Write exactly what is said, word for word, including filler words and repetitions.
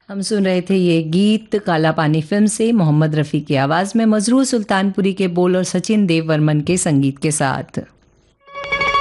हम सुन रहे थे ये गीत काला पानी फिल्म से मोहम्मद रफ़ी की आवाज़ में मजरूह सुल्तानपुरी के बोल और सचिन देव वर्मन के संगीत के साथ।